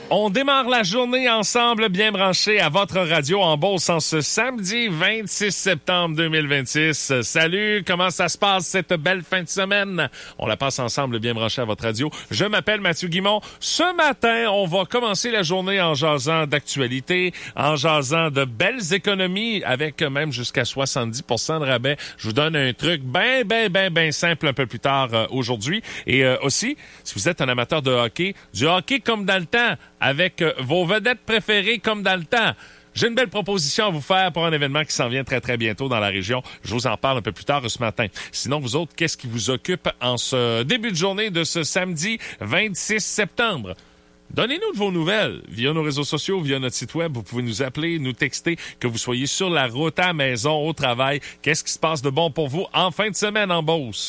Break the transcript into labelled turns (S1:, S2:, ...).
S1: On démarre la journée ensemble, bien branché à votre radio en Beauce en ce samedi 26 septembre 2026. Salut, comment ça se passe cette belle fin de semaine? On la passe ensemble, bien branché à votre radio. Je m'appelle Mathieu Guimond. Ce matin, on va commencer la journée en jasant d'actualité, en jasant de belles économies avec même jusqu'à 70% de rabais. Je vous donne un truc bien simple un peu plus tard aujourd'hui. Et aussi, si vous êtes un amateur de hockey, du hockey comme dans le temps, avec vos vedettes préférées comme dans le temps. J'ai une belle proposition à vous faire pour un événement qui s'en vient très, très bientôt dans la région. Je vous en parle un peu plus tard ce matin. Sinon, vous autres, qu'est-ce qui vous occupe en ce début de journée de ce samedi 26 septembre? Donnez-nous de vos nouvelles via nos réseaux sociaux, via notre site web. Vous pouvez nous appeler, nous texter, que vous soyez sur la route, à la maison, au travail. Qu'est-ce qui se passe de bon pour vous en fin de semaine en Beauce?